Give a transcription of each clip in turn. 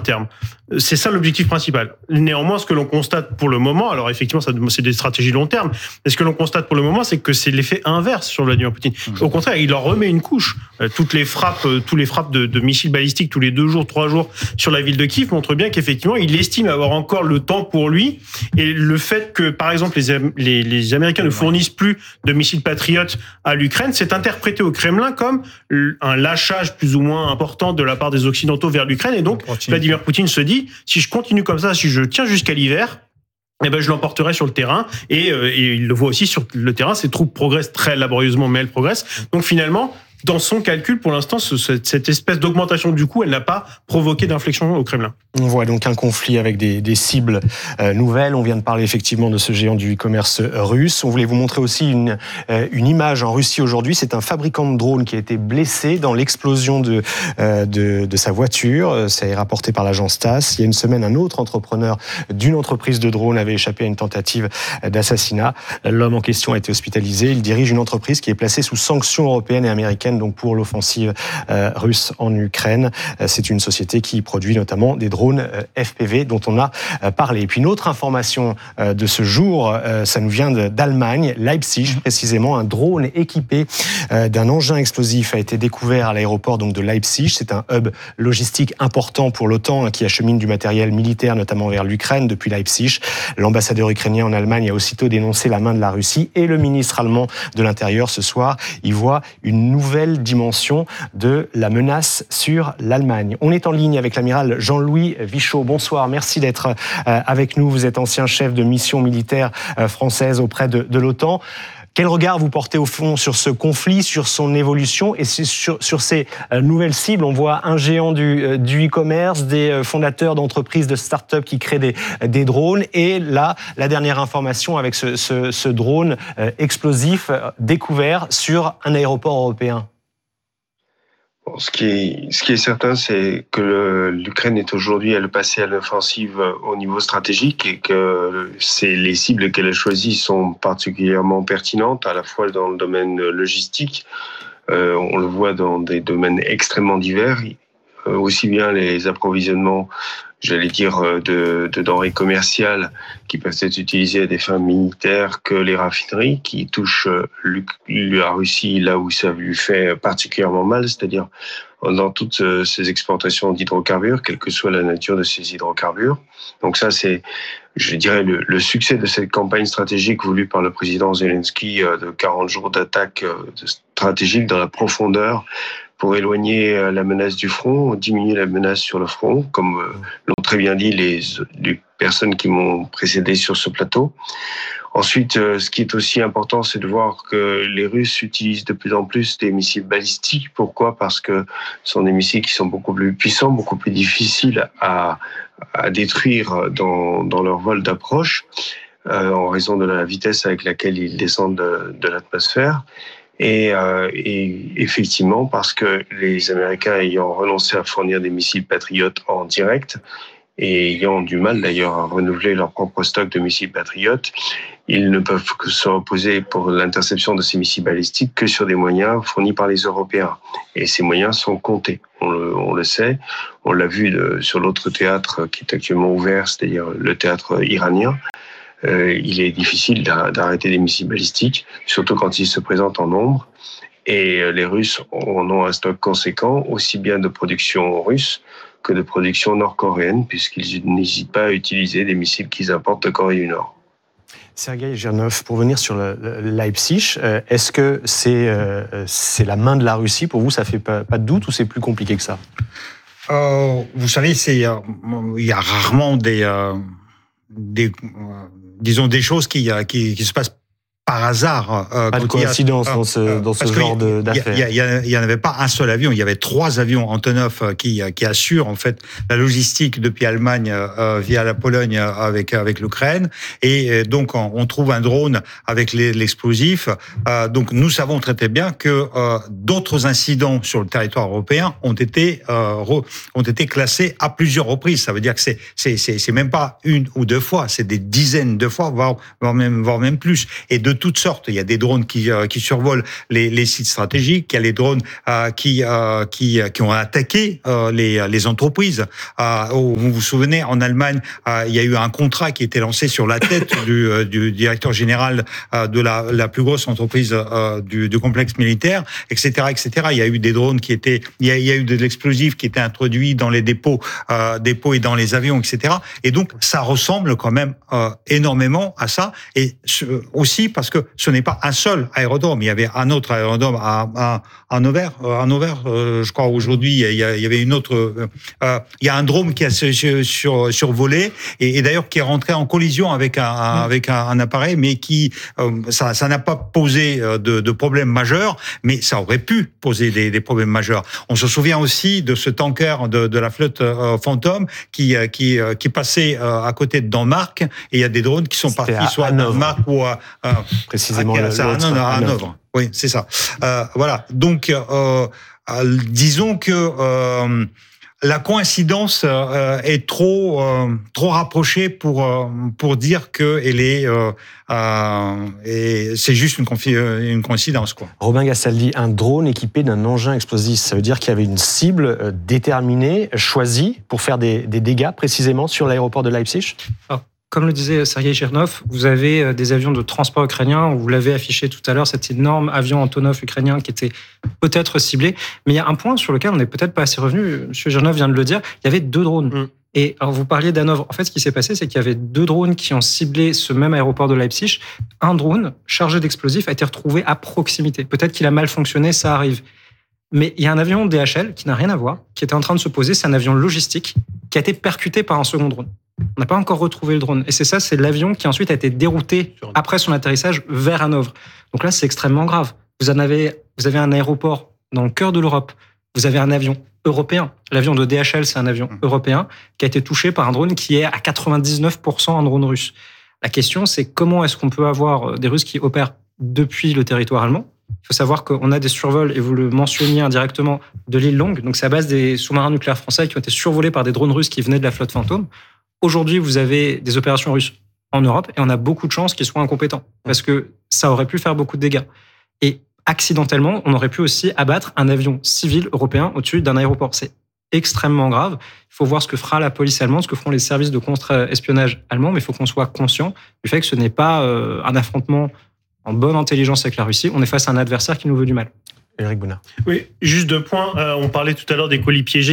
terme. C'est ça l'objectif principal. Néanmoins, ce que l'on constate pour le moment, alors effectivement, c'est des stratégies long terme, mais ce que l'on constate pour le moment, c'est que c'est l'effet inverse sur Vladimir Poutine. Au contraire, il leur remet une couche. Tous les frappes de missiles balistiques tous les 2 jours, 3 jours sur la ville de Kiev montrent bien qu'effectivement, il estime avoir encore le temps pour lui. Et le fait que, par exemple, les Américains ne fournissent plus de missiles patriotes à l'Ukraine, c'est interprété au Kremlin comme un lâchage plus ou moins important de la part des Occidentaux vers l'Ukraine. Et donc, Vladimir Poutine se dit, si je continue comme ça, si je tiens jusqu'à l'hiver, eh ben, je l'emporterai sur le terrain. Et il le voit aussi sur le terrain. Ses troupes progressent très laborieusement, mais elles progressent. Donc finalement, dans son calcul, pour l'instant, cette espèce d'augmentation du coût, elle n'a pas provoqué d'inflexion au Kremlin. On voit donc un conflit avec des cibles nouvelles. On vient de parler effectivement de ce géant du e-commerce russe. On voulait vous montrer aussi une image en Russie aujourd'hui. C'est un fabricant de drones qui a été blessé dans l'explosion de sa voiture. Ça est rapporté par l'agence TASS. Il y a une semaine, un autre entrepreneur d'une entreprise de drones avait échappé à une tentative d'assassinat. L'homme en question a été hospitalisé. Il dirige une entreprise qui est placée sous sanctions européennes et américaines donc pour l'offensive russe en Ukraine. C'est une société qui produit notamment des drones FPV dont on a parlé. Et puis une autre information de ce jour, ça nous vient d'Allemagne, Leipzig précisément. Un drone équipé d'un engin explosif a été découvert à l'aéroport donc de Leipzig. C'est un hub logistique important pour l'OTAN qui achemine du matériel militaire notamment vers l'Ukraine depuis Leipzig. L'ambassadeur ukrainien en Allemagne a aussitôt dénoncé la main de la Russie et le ministre allemand de l'Intérieur ce soir, il voit une nouvelle dimension de la menace sur l'Allemagne. On est en ligne avec l'amiral Jean-Louis Vichot. Bonsoir, merci d'être avec nous. Vous êtes ancien chef de mission militaire française auprès de l'OTAN. Quel regard vous portez au fond sur ce conflit, sur son évolution et sur ces nouvelles cibles? On voit un géant du e-commerce, des fondateurs d'entreprises, de start-up qui créent des drones. Et là, la dernière information avec ce drone explosif découvert sur un aéroport européen. Ce qui est certain, c'est que l'Ukraine est aujourd'hui, elle est passée à l'offensive au niveau stratégique et que les cibles qu'elle a choisies sont particulièrement pertinentes, à la fois dans le domaine logistique, on le voit dans des domaines extrêmement divers, aussi bien les approvisionnements, j'allais dire, de denrées commerciales qui peuvent être utilisées à des fins militaires que les raffineries qui touchent la Russie là où ça lui fait particulièrement mal, c'est-à-dire dans toutes ces exportations d'hydrocarbures, quelle que soit la nature de ces hydrocarbures. Donc ça, c'est, je dirais, le succès de cette campagne stratégique voulue par le président Zelensky de 40 jours d'attaque stratégique dans la profondeur pour éloigner la menace du front, diminuer la menace sur le front, comme l'ont très bien dit les personnes qui m'ont précédé sur ce plateau. Ensuite, ce qui est aussi important, c'est de voir que les Russes utilisent de plus en plus des missiles balistiques. Pourquoi ? Parce que ce sont des missiles qui sont beaucoup plus puissants, beaucoup plus difficiles à détruire dans leur vol d'approche, en raison de la vitesse avec laquelle ils descendent de l'atmosphère. Et effectivement, parce que les Américains ayant renoncé à fournir des missiles patriotes en direct et ayant du mal d'ailleurs à renouveler leur propre stock de missiles patriotes, ils ne peuvent que se reposer pour l'interception de ces missiles balistiques que sur des moyens fournis par les Européens. Et ces moyens sont comptés, on le sait. On l'a vu sur l'autre théâtre qui est actuellement ouvert, c'est-à-dire le théâtre iranien. Il est difficile d'arrêter des missiles balistiques, surtout quand ils se présentent en nombre. Et les Russes en ont un stock conséquent, aussi bien de production russe que de production nord-coréenne, puisqu'ils n'hésitent pas à utiliser des missiles qu'ils importent de Corée du Nord. Sergueï Girnov, pour venir sur le Leipzig, est-ce que c'est la main de la Russie? Pour vous, ça fait pas de doute ou c'est plus compliqué que ça? Vous savez, il y a rarement disons des choses qui se passent par hasard. Pas de coïncidence dans ce genre d'affaires. Il y en avait pas un seul avion, il y avait 3 avions Antonov qui assurent en fait la logistique depuis Allemagne via la Pologne avec l'Ukraine. Et donc on trouve un drone avec l'explosif. Donc nous savons très très bien que d'autres incidents sur le territoire européen ont été classés à plusieurs reprises. Ça veut dire que c'est même pas une ou deux fois, c'est des dizaines de fois, voire même plus. Et de toutes sortes. Il y a des drones qui survolent les sites stratégiques. Il y a les drones qui ont attaqué les entreprises. Vous vous souvenez, en Allemagne, il y a eu un contrat qui était lancé sur la tête du directeur général de la plus grosse entreprise du complexe militaire, etc., etc. Il y a eu des drones il y a eu de l'explosif qui était introduit dans les dépôts et dans les avions, etc. Et donc, ça ressemble quand même énormément à ça. Et aussi parce que ce n'est pas un seul aérodrome. Il y avait un autre aérodrome à Hannover, je crois aujourd'hui. Il y avait une autre. Il y a un drone qui a survolé et d'ailleurs qui est rentré en collision avec un appareil, mais qui ça n'a pas posé de problème majeur, mais ça aurait pu poser des problèmes majeurs. On se souvient aussi de ce tanker de la flotte Phantom qui passait à côté de Danemark, et il y a des drones qui sont partis soit à Danemark ou précisément à Hanovre. Oui, c'est ça. Voilà. Donc, disons que la coïncidence est trop rapprochée pour dire que elle est et c'est juste une coïncidence, quoi. Robin Gastaldi, un drone équipé d'un engin explosif, ça veut dire qu'il y avait une cible déterminée, choisie pour faire des dégâts précisément sur l'aéroport de Leipzig. Comme le disait Sergei Girnov, vous avez des avions de transport ukrainiens, vous l'avez affiché tout à l'heure, cet énorme avion Antonov ukrainien qui était peut-être ciblé. Mais il y a un point sur lequel on n'est peut-être pas assez revenu, M. Girnov vient de le dire, il y avait 2 drones. Et alors vous parliez d'Hanovre. En fait, ce qui s'est passé, c'est qu'il y avait 2 drones qui ont ciblé ce même aéroport de Leipzig. Un drone chargé d'explosifs a été retrouvé à proximité. Peut-être qu'il a mal fonctionné, ça arrive. Mais il y a un avion DHL qui n'a rien à voir, qui était en train de se poser, c'est un avion logistique, qui a été percuté par un second drone. On n'a pas encore retrouvé le drone. Et c'est l'avion qui ensuite a été dérouté après son atterrissage vers Hanovre. Donc là, c'est extrêmement grave. Vous avez un aéroport dans le cœur de l'Europe. Vous avez un avion européen. L'avion de DHL, c'est un avion européen qui a été touché par un drone qui est à 99% un drone russe. La question, c'est comment est-ce qu'on peut avoir des Russes qui opèrent depuis le territoire allemand? Il faut savoir qu'on a des survols, et vous le mentionniez indirectement, de l'île Longue. Donc c'est à base des sous-marins nucléaires français qui ont été survolés par des drones russes qui venaient de la flotte Fantôme. Aujourd'hui, vous avez des opérations russes en Europe et on a beaucoup de chances qu'ils soient incompétents parce que ça aurait pu faire beaucoup de dégâts. Et accidentellement, on aurait pu aussi abattre un avion civil européen au-dessus d'un aéroport. C'est extrêmement grave. Il faut voir ce que fera la police allemande, ce que feront les services de contre-espionnage allemands, mais il faut qu'on soit conscient du fait que ce n'est pas un affrontement en bonne intelligence avec la Russie. On est face à un adversaire qui nous veut du mal. Éric Bounat. Oui, juste 2 points. On parlait tout à l'heure des colis piégés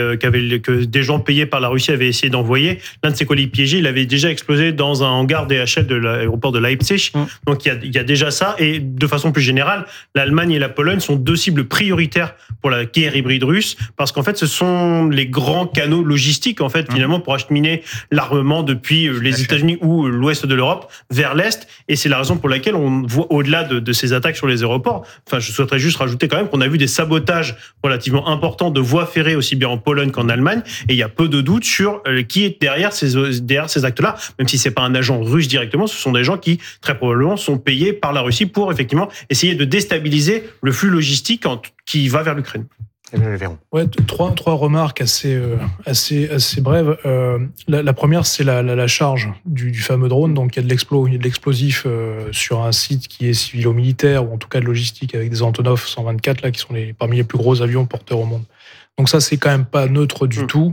que des gens payés par la Russie avaient essayé d'envoyer. L'un de ces colis piégés, il avait déjà explosé dans un hangar DHL de l'aéroport de Leipzig. Donc il y a déjà ça. Et de façon plus générale, l'Allemagne et la Pologne sont 2 cibles prioritaires pour la guerre hybride russe, parce qu'en fait, ce sont les grands canaux logistiques, en fait, finalement, pour acheminer l'armement depuis les États-Unis ou l'ouest de l'Europe vers l'est. Et c'est la raison pour laquelle on voit, au-delà de ces attaques sur les aéroports, enfin, je souhaiterais juste rajouter quand même qu'on a vu des sabotages relativement importants de voies ferrées aussi bien en Pologne qu'en Allemagne, et il y a peu de doute sur qui est derrière ces actes-là, même si c'est pas un agent russe directement, ce sont des gens qui très probablement sont payés par la Russie pour effectivement essayer de déstabiliser le flux logistique qui va vers l'Ukraine. Ouais, trois remarques assez brèves. La première, c'est la charge du fameux drone. Donc, il y a de l'explosif sur un site qui est civilo-militaire, ou en tout cas de logistique, avec des Antonov 124, là, qui sont parmi les plus gros avions porteurs au monde. Donc ça, c'est quand même pas neutre du tout.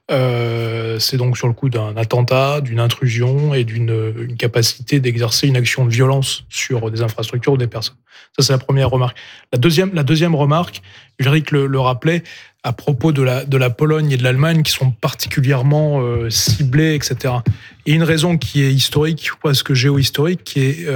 C'est donc sur le coup d'un attentat, d'une intrusion et d'une capacité d'exercer une action de violence sur des infrastructures ou des personnes. Ça, c'est la première remarque. La deuxième remarque, Ulrich le rappelait, à propos de la Pologne et de l'Allemagne, qui sont particulièrement ciblées, etc. Et une raison qui est historique, ou presque géohistorique, qui est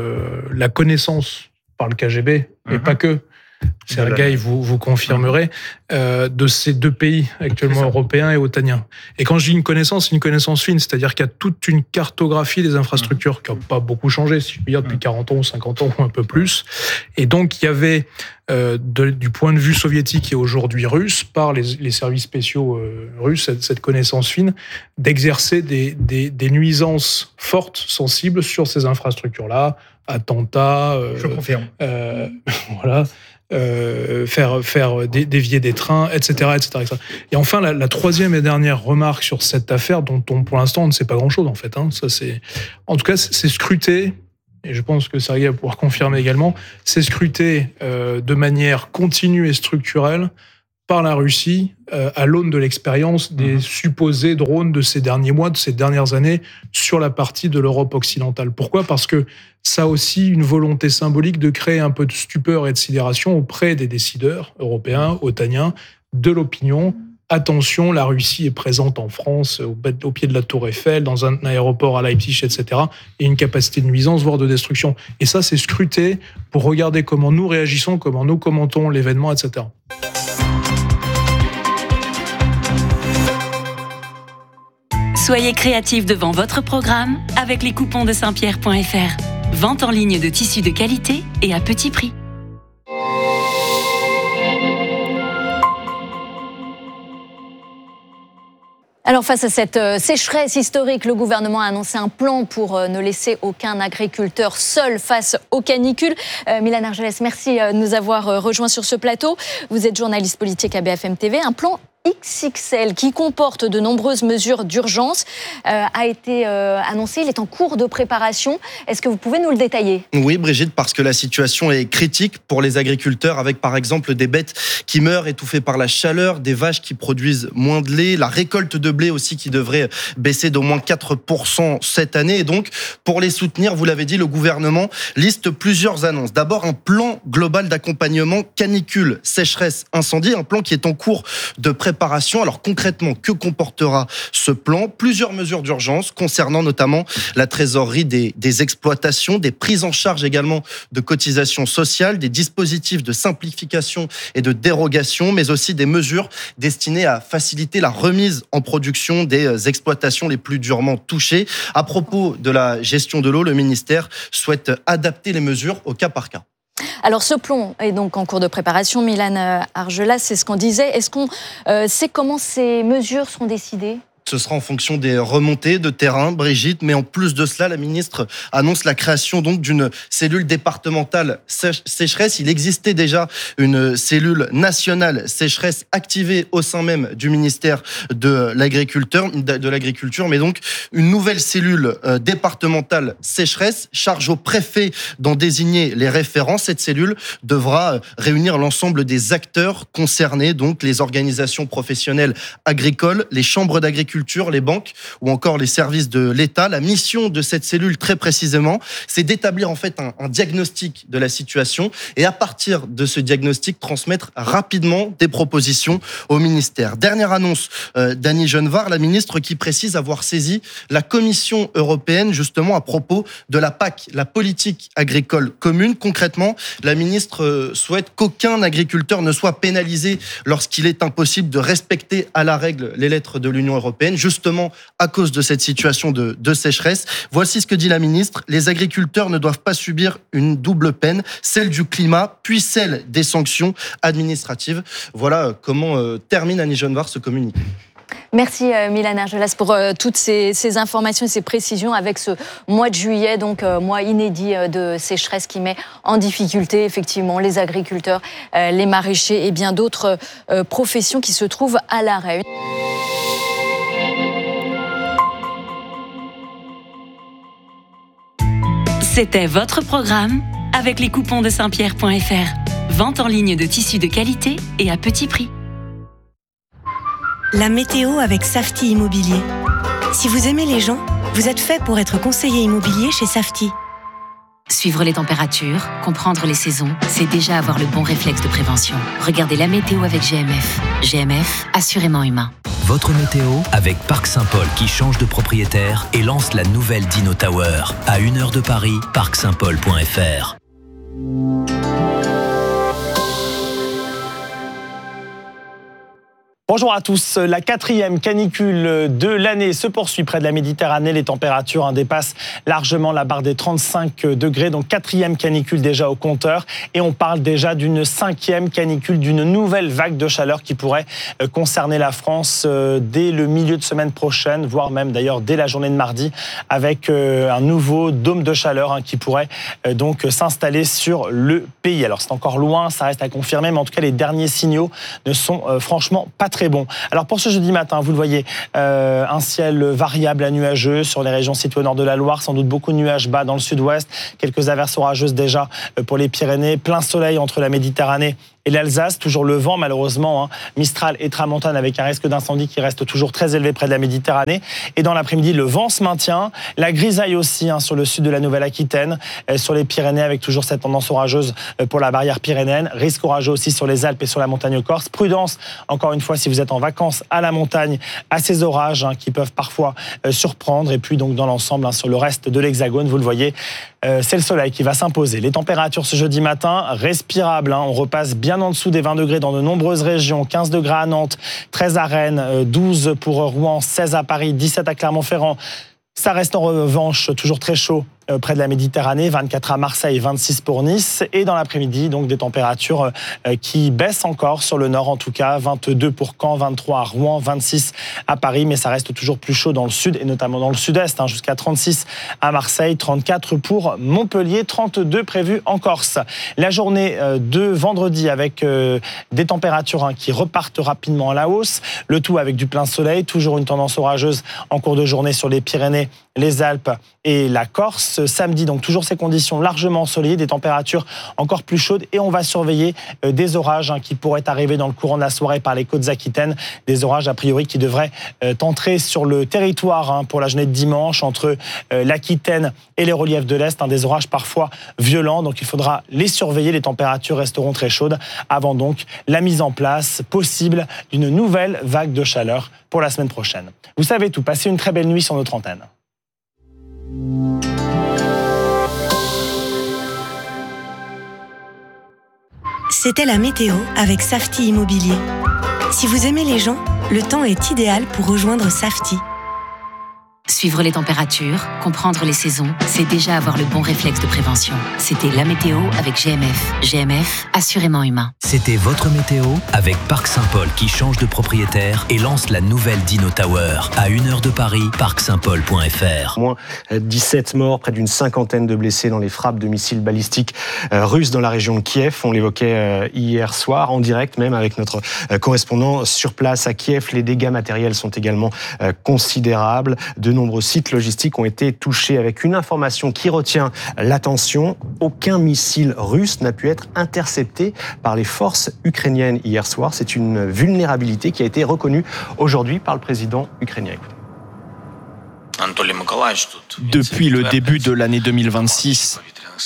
la connaissance par le KGB, et pas que, Sergueï, vous confirmerez, de ces 2 pays actuellement européens et otaniens. Et quand je dis une connaissance, c'est une connaissance fine, c'est-à-dire qu'il y a toute une cartographie des infrastructures qui n'a pas beaucoup changé, si je puis dire, depuis 40 ans ou 50 ans ou un peu plus. Et donc, il y avait, du point de vue soviétique et aujourd'hui russe, par les services spéciaux russes, cette connaissance fine, d'exercer des nuisances fortes, sensibles sur ces infrastructures-là, attentats... Je confirme. Voilà... faire dévier des trains, etc., etc. Et enfin, la troisième et dernière remarque sur cette affaire, dont pour l'instant on ne sait pas grand-chose en fait. Ça, en tout cas, c'est scruté et je pense que Sergueï va pouvoir confirmer également, c'est scruté de manière continue et structurelle par la Russie à l'aune de l'expérience des supposés drones de ces derniers mois, de ces dernières années sur la partie de l'Europe occidentale. Pourquoi ? Parce que ça a aussi une volonté symbolique de créer un peu de stupeur et de sidération auprès des décideurs européens, otaniens, de l'opinion. Attention, la Russie est présente en France, au pied de la Tour Eiffel, dans un aéroport à Leipzig, etc. Et une capacité de nuisance, voire de destruction. Et ça, c'est scruté pour regarder comment nous réagissons, comment nous commentons l'événement, etc. Soyez créatifs devant votre programme avec les coupons de Saint-Pierre.fr. Vente en ligne de tissus de qualité et à petit prix. Alors face à cette sécheresse historique, le gouvernement a annoncé un plan pour ne laisser aucun agriculteur seul face aux canicules. Mylane Argelès, merci de nous avoir rejoints sur ce plateau. Vous êtes journaliste politique à BFM TV. Un plan XXL qui comporte de nombreuses mesures d'urgence a été annoncé. Il est en cours de préparation. Est-ce que vous pouvez nous le détailler ? Oui, Brigitte, parce que la situation est critique pour les agriculteurs, avec par exemple des bêtes qui meurent étouffées par la chaleur, des vaches qui produisent moins de lait, la récolte de blé aussi qui devrait baisser d'au moins 4% cette année. Et donc, pour les soutenir, vous l'avez dit, le gouvernement liste plusieurs annonces. D'abord, un plan global d'accompagnement canicule, sécheresse, incendie, un plan qui est en cours de préparation. Alors concrètement, que comportera ce plan ? Plusieurs mesures d'urgence concernant notamment la trésorerie des exploitations, des prises en charge également de cotisations sociales, des dispositifs de simplification et de dérogation, mais aussi des mesures destinées à faciliter la remise en production des exploitations les plus durement touchées. À propos de la gestion de l'eau, le ministère souhaite adapter les mesures au cas par cas. Alors ce plan est donc en cours de préparation. Mylane Argelès, c'est ce qu'on disait. Est-ce qu'on sait comment ces mesures seront décidées ? Ce sera en fonction des remontées de terrain, Brigitte. Mais en plus de cela, la ministre annonce la création donc d'une cellule départementale sécheresse. Il existait déjà une cellule nationale sécheresse activée au sein même du ministère de l'Agriculture. Mais donc une nouvelle cellule départementale sécheresse charge au préfet d'en désigner les référents. Cette cellule devra réunir l'ensemble des acteurs concernés, donc les organisations professionnelles agricoles, les chambres d'agriculture, les banques ou encore les services de l'État. La mission de cette cellule, très précisément, c'est d'établir en fait un diagnostic de la situation et à partir de ce diagnostic, transmettre rapidement des propositions au ministère. Dernière annonce d'Annie Genevard, la ministre qui précise avoir saisi la Commission européenne justement à propos de la PAC, la politique agricole commune. Concrètement, la ministre souhaite qu'aucun agriculteur ne soit pénalisé lorsqu'il est impossible de respecter à la règle les lettres de l'Union européenne, justement à cause de cette situation de sécheresse. Voici ce que dit la ministre. Les agriculteurs ne doivent pas subir une double peine, celle du climat, puis celle des sanctions administratives. Voilà comment termine Annie Genevard ce communiqué. Merci Mylane Argelès pour toutes ces informations et ces précisions avec ce mois de juillet, donc mois inédit de sécheresse qui met en difficulté effectivement les agriculteurs, les maraîchers et bien d'autres professions qui se trouvent à l'arrêt. C'était votre programme avec les coupons de Saint-Pierre.fr. Vente en ligne de tissus de qualité et à petit prix. La météo avec Safety Immobilier. Si vous aimez les gens, vous êtes fait pour être conseiller immobilier chez Safety. Suivre les températures, comprendre les saisons, c'est déjà avoir le bon réflexe de prévention. Regardez la météo avec GMF. GMF, assurément humain. Votre météo avec Parc Saint-Paul qui change de propriétaire et lance la nouvelle Dino Tower. À 1 heure de Paris, parcsaintpaul.fr. Bonjour à tous. La 4e canicule de l'année se poursuit près de la Méditerranée. Les températures dépassent largement la barre des 35 degrés. Donc 4e canicule déjà au compteur. Et on parle déjà d'une 5e canicule, d'une nouvelle vague de chaleur qui pourrait concerner la France dès le milieu de semaine prochaine, voire même d'ailleurs dès la journée de mardi, avec un nouveau dôme de chaleur qui pourrait donc s'installer sur le pays. Alors c'est encore loin, ça reste à confirmer, mais en tout cas les derniers signaux ne sont franchement pas très bon. Alors pour ce jeudi matin, vous le voyez, un ciel variable à nuageux sur les régions situées au nord de la Loire, sans doute beaucoup de nuages bas dans le sud-ouest, quelques averses orageuses déjà pour les Pyrénées, plein soleil entre la Méditerranée et l'Alsace, toujours le vent malheureusement, Mistral et Tramontane avec un risque d'incendie qui reste toujours très élevé près de la Méditerranée. Et dans l'après-midi, le vent se maintient, la grisaille aussi sur le sud de la Nouvelle-Aquitaine, sur les Pyrénées avec toujours cette tendance orageuse pour la barrière pyrénéenne, risque orageux aussi sur les Alpes et sur la montagne corse. Prudence, encore une fois, si vous êtes en vacances à la montagne, à ces orages qui peuvent parfois surprendre. Et puis donc dans l'ensemble, sur le reste de l'Hexagone, vous le voyez, c'est le soleil qui va s'imposer. Les températures ce jeudi matin, respirables, on repasse bien en dessous des 20 degrés dans de nombreuses régions, 15 degrés à Nantes, 13 à Rennes, 12 pour Rouen, 16 à Paris, 17 à Clermont-Ferrand. Ça reste en revanche toujours très chaud près de la Méditerranée, 24 à Marseille, 26 pour Nice. Et dans l'après-midi, donc des températures qui baissent encore sur le nord en tout cas, 22 pour Caen, 23 à Rouen, 26 à Paris, mais ça reste toujours plus chaud dans le sud et notamment dans le sud-est, jusqu'à 36 à Marseille, 34 pour Montpellier, 32 prévus en Corse. La journée de vendredi avec des températures qui repartent rapidement à la hausse, le tout avec du plein soleil, toujours une tendance orageuse en cours de journée sur les Pyrénées, les Alpes et la Corse. Samedi, donc toujours ces conditions largement ensoleillées, des températures encore plus chaudes et on va surveiller des orages qui pourraient arriver dans le courant de la soirée par les côtes aquitaines, des orages a priori qui devraient entrer sur le territoire pour la journée de dimanche entre l'Aquitaine et les reliefs de l'Est, des orages parfois violents, donc il faudra les surveiller, les températures resteront très chaudes avant donc la mise en place possible d'une nouvelle vague de chaleur pour la semaine prochaine. Vous savez tout, passez une très belle nuit sur notre antenne. C'était la météo avec Safety Immobilier. Si vous aimez les gens, le temps est idéal pour rejoindre Safety. Suivre les températures, comprendre les saisons, c'est déjà avoir le bon réflexe de prévention. C'était la météo avec GMF. GMF, assurément humain. C'était votre météo avec Parc Saint-Paul qui change de propriétaire et lance la nouvelle Dino Tower. À 1 heure de Paris, parcsaintpaul.fr. Moins 17 morts, près d'une cinquantaine de blessés dans les frappes de missiles balistiques russes dans la région de Kiev. On l'évoquait hier soir, en direct même avec notre correspondant sur place à Kiev. Les dégâts matériels sont également considérables. De nombreux sites logistiques ont été touchés, avec une information qui retient l'attention. Aucun missile russe n'a pu être intercepté par les forces ukrainiennes hier soir. C'est une vulnérabilité qui a été reconnue aujourd'hui par le président ukrainien. Depuis le début de l'année 2026,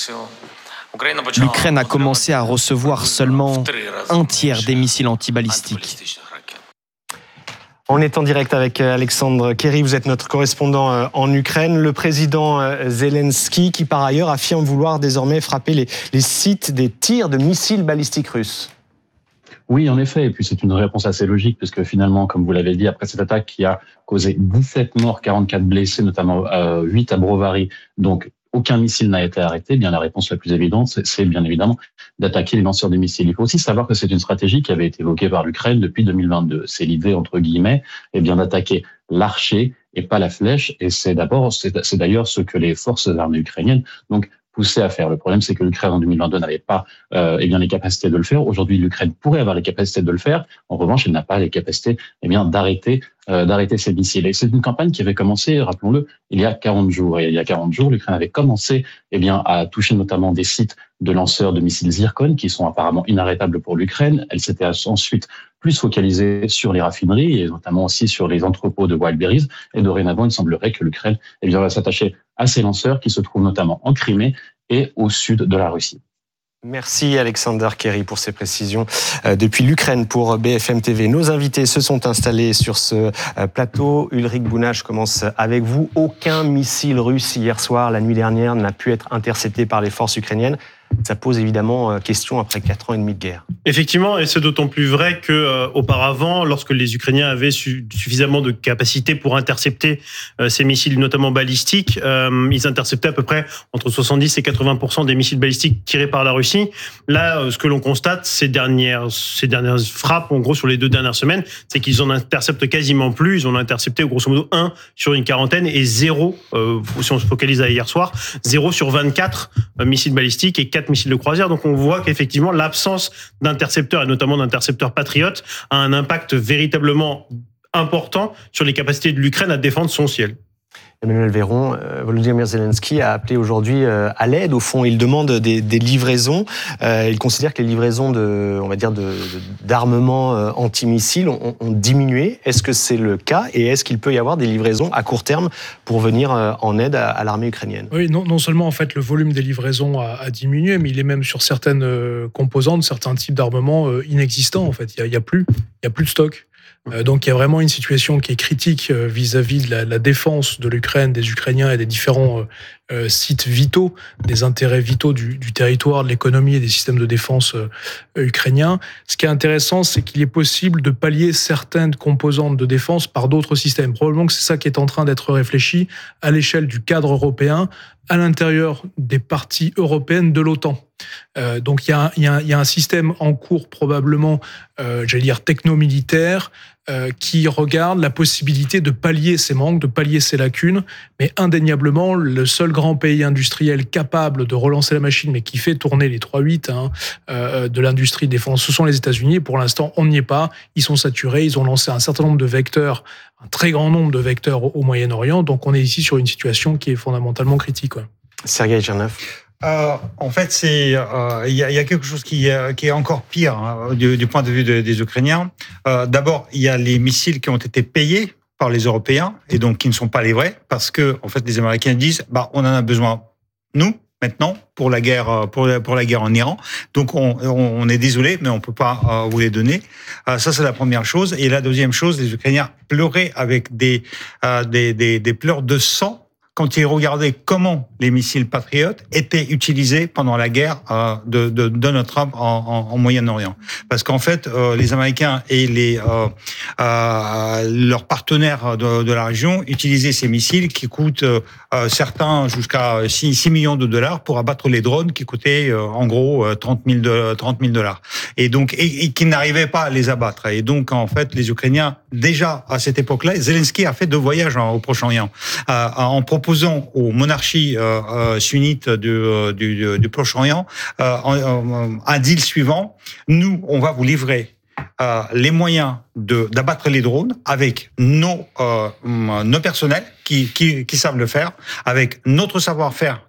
l'Ukraine a commencé à recevoir seulement un tiers des missiles antibalistiques. On est en direct avec Alexandre Kerry, vous êtes notre correspondant en Ukraine. Le président Zelensky qui par ailleurs affirme vouloir désormais frapper les sites des tirs de missiles balistiques russes. Oui, en effet, et puis c'est une réponse assez logique, puisque finalement, comme vous l'avez dit, après cette attaque qui a causé 17 morts, 44 blessés, notamment 8 à Brovary, donc aucun missile n'a été arrêté, bien la réponse la plus évidente, c'est bien évidemment d'attaquer les lanceurs de missiles. Il faut aussi savoir que c'est une stratégie qui avait été évoquée par l'Ukraine depuis 2022. C'est l'idée, entre guillemets, d'attaquer l'archer et pas la flèche, et c'est d'ailleurs ce que les forces armées ukrainiennes poussé à faire. Le problème, c'est que l'Ukraine en 2022 n'avait pas les capacités de le faire. Aujourd'hui, l'Ukraine pourrait avoir les capacités de le faire. En revanche, elle n'a pas les capacités d'arrêter ces missiles. Et c'est une campagne qui avait commencé, rappelons-le, il y a 40 jours. Et il y a 40 jours, l'Ukraine avait commencé à toucher notamment des sites de lanceurs de missiles Zircon qui sont apparemment inarrêtables pour l'Ukraine. Elle s'était ensuite plus focalisée sur les raffineries et notamment aussi sur les entrepôts de Wildberries. Et dorénavant, il semblerait que l'Ukraine va s'attacher à ces lanceurs qui se trouvent notamment en Crimée et au sud de la Russie. Merci Alexander Kerry pour ces précisions. Depuis l'Ukraine pour BFM TV, nos invités se sont installés sur ce plateau. Ulrich Bouna, je commence avec vous. Aucun missile russe hier soir, la nuit dernière, n'a pu être intercepté par les forces ukrainiennes. Ça pose évidemment question après 4 ans et demi de guerre. Effectivement, et c'est d'autant plus vrai qu'auparavant, lorsque les Ukrainiens avaient suffisamment de capacité pour intercepter ces missiles, notamment balistiques, ils interceptaient à peu près entre 70 et 80% des missiles balistiques tirés par la Russie. Là, ce que l'on constate ces dernières frappes, en gros sur les 2 dernières semaines, c'est qu'ils en interceptent quasiment plus. Ils en ont intercepté grosso modo 1 sur une quarantaine et 0, si on se focalise à hier soir, 0 sur 24 missiles balistiques et 4 4 missiles de croisière. Donc on voit qu'effectivement l'absence d'intercepteurs et notamment d'intercepteurs patriotes a un impact véritablement important sur les capacités de l'Ukraine à défendre son ciel. Emmanuel Véron, Volodymyr Zelensky a appelé aujourd'hui à l'aide. Au fond, il demande des livraisons. Il considère que les livraisons d'armements antimissiles ont diminué. Est-ce que c'est le cas et est-ce qu'il peut y avoir des livraisons à court terme pour venir en aide à l'armée ukrainienne ? Oui, non seulement en fait le volume des livraisons a diminué, mais il est même sur certaines composantes, certains types d'armements inexistants. En fait, il y a plus de stock. Donc il y a vraiment une situation qui est critique vis-à-vis de la défense de l'Ukraine, des Ukrainiens et des différents sites vitaux, des intérêts vitaux du territoire, de l'économie et des systèmes de défense ukrainiens. Ce qui est intéressant, c'est qu'il est possible de pallier certaines composantes de défense par d'autres systèmes. Probablement que c'est ça qui est en train d'être réfléchi à l'échelle du cadre européen, à l'intérieur des parties européennes de l'OTAN. Donc il y a un système en cours probablement, techno-militaire, qui regarde la possibilité de pallier ces manques, de pallier ces lacunes, mais indéniablement, le seul grand pays industriel capable de relancer la machine, mais qui fait tourner les 3-8 de l'industrie de défense, ce sont les États-Unis. Pour l'instant, on n'y est pas. Ils sont saturés. Ils ont lancé un certain nombre de vecteurs, un très grand nombre de vecteurs au Moyen-Orient. Donc, on est ici sur une situation qui est fondamentalement critique. Sergueï Tchernov. En fait, il y a quelque chose qui est encore pire du point de vue des Ukrainiens. D'abord, il y a les missiles qui ont été payés par les Européens et donc qui ne sont pas livrés parce que en fait les Américains disent on en a besoin nous maintenant pour la guerre en Iran. Donc on est désolé mais on peut pas vous les donner. Ça c'est la première chose. Et la deuxième chose, les Ukrainiens pleuraient avec des pleurs de sang quand ils regardaient comment les missiles patriotes étaient utilisés pendant la guerre de Donald Trump en Moyen-Orient. Parce qu'en fait, les Américains et leurs partenaires de la région utilisaient ces missiles qui coûtent certains jusqu'à 6 millions de dollars pour abattre les drones qui coûtaient en gros 30 000 dollars. Et donc, et qui n'arrivaient pas à les abattre. Et donc, en fait, les Ukrainiens, déjà à cette époque-là, Zelensky a fait 2 voyages au Proche-Orient en proposant aux monarchies sunnites du Proche-Orient un deal suivant. Nous, on va vous livrer les moyens d'abattre les drones avec nos personnels qui savent le faire, avec notre savoir-faire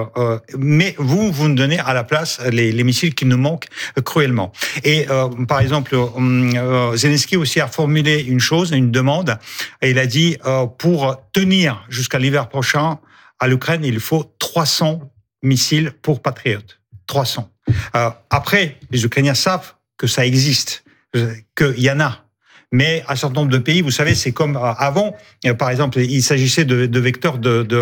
mais vous nous donnez à la place les missiles qui nous manquent cruellement. Et par exemple, Zelensky aussi a formulé une demande, et il a dit pour tenir jusqu'à l'hiver prochain à l'Ukraine, il faut 300 missiles pour Patriot. 300. Après, les Ukrainiens savent que ça existe, qu'il y en a. Mais un certain nombre de pays, vous savez, c'est comme avant. Par exemple, il s'agissait de vecteurs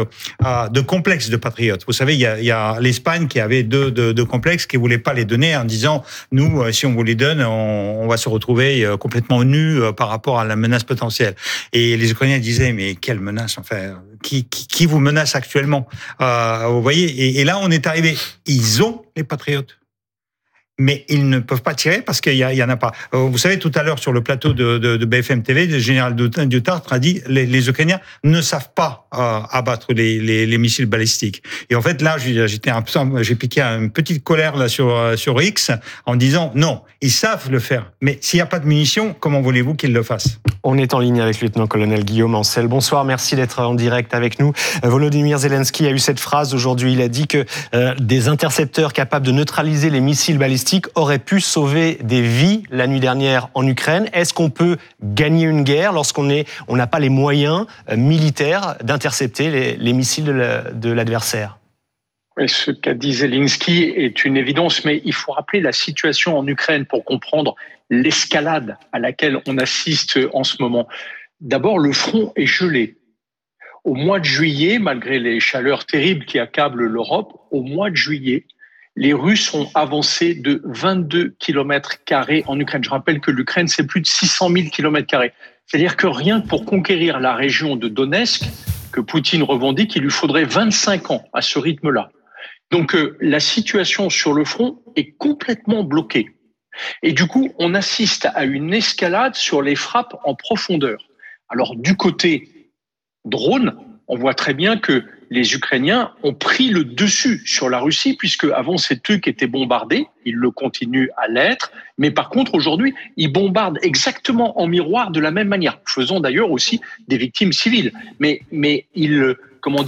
de complexes de patriotes. Vous savez, il y a l'Espagne qui avait deux complexes qui voulait pas les donner en disant nous, si on vous les donne, on va se retrouver complètement nus par rapport à la menace potentielle. Et les Ukrainiens disaient mais quelle menace, enfin, qui vous menace actuellement? Vous voyez, et là on est arrivé. Ils ont les patriotes. Mais ils ne peuvent pas tirer parce qu'il y en a pas. Vous savez, tout à l'heure, sur le plateau de BFM TV, le général Dutartre a dit les Ukrainiens ne savent pas abattre les missiles balistiques. Et en fait, là, j'ai piqué une petite colère là sur X en disant non, ils savent le faire. Mais s'il n'y a pas de munitions, comment voulez-vous qu'ils le fassent? On est en ligne avec le lieutenant-colonel Guillaume Ancel. Bonsoir, merci d'être en direct avec nous. Volodymyr Zelensky a eu cette phrase aujourd'hui. Il a dit que des intercepteurs capables de neutraliser les missiles balistiques aurait pu sauver des vies la nuit dernière en Ukraine. Est-ce qu'on peut gagner une guerre lorsqu'on n'a pas les moyens militaires d'intercepter les missiles de l'adversaire? Ce qu'a dit Zelensky est une évidence, mais il faut rappeler la situation en Ukraine pour comprendre l'escalade à laquelle on assiste en ce moment. D'abord, le front est gelé. Au mois de juillet, malgré les chaleurs terribles qui accablent l'Europe, au mois de juillet, les Russes ont avancé de 22 km² en Ukraine. Je rappelle que l'Ukraine, c'est plus de 600 000 km². C'est-à-dire que rien que pour conquérir la région de Donetsk, que Poutine revendique, il lui faudrait 25 ans à ce rythme-là. Donc la situation sur le front est complètement bloquée. Et du coup, on assiste à une escalade sur les frappes en profondeur. Alors du côté drone, on voit très bien que les Ukrainiens ont pris le dessus sur la Russie, puisque avant c'est eux qui étaient bombardés, ils le continuent à l'être, mais par contre aujourd'hui ils bombardent exactement en miroir de la même manière, faisant d'ailleurs aussi des victimes civiles. Mais ils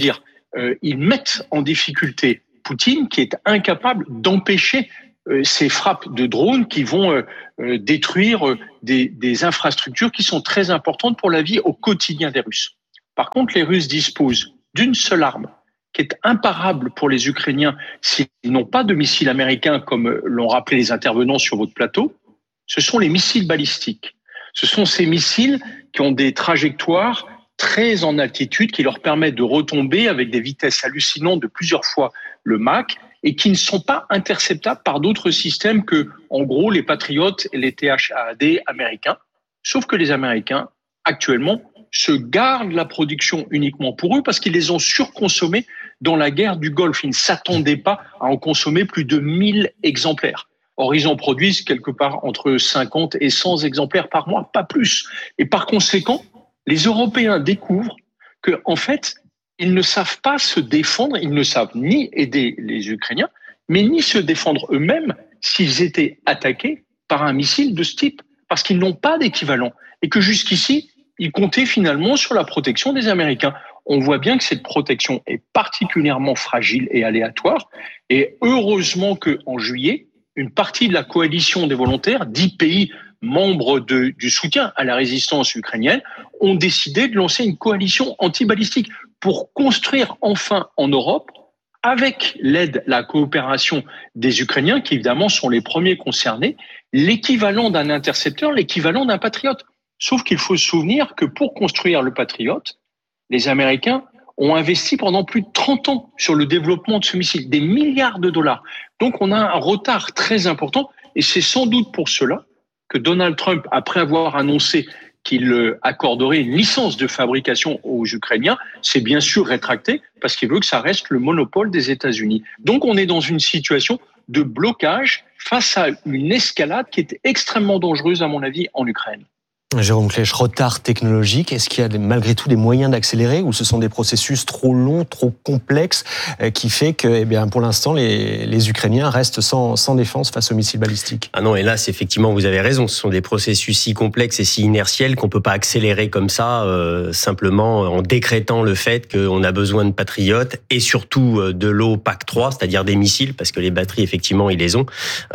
mettent en difficulté Poutine, qui est incapable d'empêcher ces frappes de drones qui vont détruire des infrastructures qui sont très importantes pour la vie au quotidien des Russes. Par contre, les Russes disposent d'une seule arme qui est imparable pour les Ukrainiens s'ils n'ont pas de missiles américains, comme l'ont rappelé les intervenants sur votre plateau. Ce sont les missiles balistiques. Ce sont ces missiles qui ont des trajectoires très en altitude, qui leur permettent de retomber avec des vitesses hallucinantes de plusieurs fois le Mach, et qui ne sont pas interceptables par d'autres systèmes que, en gros, les Patriots et les THAAD américains. Sauf que les Américains, actuellement, se gardent la production uniquement pour eux parce qu'ils les ont surconsommés dans la guerre du Golfe. Ils ne s'attendaient pas à en consommer plus de 1000 exemplaires. Or, ils en produisent quelque part entre 50 et 100 exemplaires par mois, pas plus. Et par conséquent, les Européens découvrent que, en fait, ils ne savent pas se défendre, ils ne savent ni aider les Ukrainiens, mais ni se défendre eux-mêmes s'ils étaient attaqués par un missile de ce type, parce qu'ils n'ont pas d'équivalent. Et que jusqu'ici, ils comptaient finalement sur la protection des Américains. On voit bien que cette protection est particulièrement fragile et aléatoire. Et heureusement qu'en juillet, une partie de la coalition des volontaires, 10 pays membres du soutien à la résistance ukrainienne, ont décidé de lancer une coalition anti-balistique pour construire enfin en Europe, avec l'aide, la coopération des Ukrainiens, qui évidemment sont les premiers concernés, l'équivalent d'un intercepteur, l'équivalent d'un patriote. Sauf qu'il faut se souvenir que pour construire le Patriot, les Américains ont investi pendant plus de 30 ans sur le développement de ce missile, des milliards de dollars. Donc on a un retard très important, et c'est sans doute pour cela que Donald Trump, après avoir annoncé qu'il accorderait une licence de fabrication aux Ukrainiens, s'est bien sûr rétracté parce qu'il veut que ça reste le monopole des États-Unis. Donc on est dans une situation de blocage face à une escalade qui est extrêmement dangereuse, à mon avis, en Ukraine. Jérôme Klech, retard technologique, est-ce qu'il y a malgré tout des moyens d'accélérer ou ce sont des processus trop longs, trop complexes qui fait que pour l'instant les Ukrainiens restent sans défense face aux missiles balistiques? Ah non, hélas, effectivement, vous avez raison, ce sont des processus si complexes et si inertiels qu'on peut pas accélérer comme ça, simplement en décrétant le fait qu'on a besoin de patriotes et surtout de l'OPAC 3, c'est-à-dire des missiles, parce que les batteries, effectivement, ils les ont,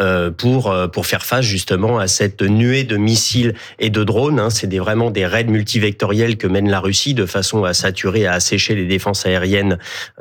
pour faire face justement à cette nuée de missiles et de drones. C'est vraiment des raids multivectoriels que mène la Russie de façon à saturer, à assécher les défenses aériennes